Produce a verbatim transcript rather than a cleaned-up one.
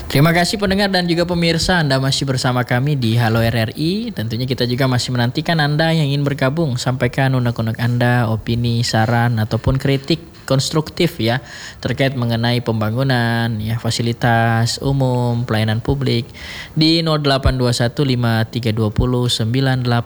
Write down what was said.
Terima kasih pendengar dan juga pemirsa, Anda masih bersama kami di Halo R R I. Tentunya kita juga masih menantikan Anda yang ingin bergabung. Sampaikan unek-unek Anda, opini, saran, ataupun kritik konstruktif ya terkait mengenai pembangunan ya, fasilitas umum, pelayanan publik di nol delapan dua satu lima tiga dua nol sembilan delapan